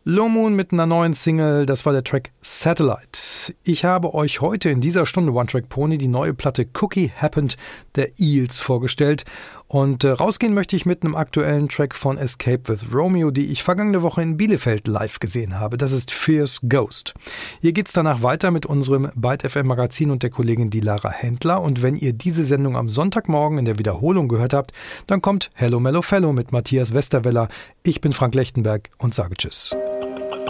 Low Moon mit einer neuen Single, das war der Track Satellite. Ich habe euch heute in dieser Stunde One Track Pony die neue Platte Cookie Happened der Eels vorgestellt. Und rausgehen möchte ich mit einem aktuellen Track von Escape with Romeo, die ich vergangene Woche in Bielefeld live gesehen habe. Das ist Fierce Ghost. Hier geht's danach weiter mit unserem Byte FM Magazin und der Kollegin Dilara Händler. Und wenn ihr diese Sendung am Sonntagmorgen in der Wiederholung gehört habt, dann kommt Hello Mellow Fellow mit Matthias Westerweller. Ich bin Frank Lechtenberg und sage Tschüss.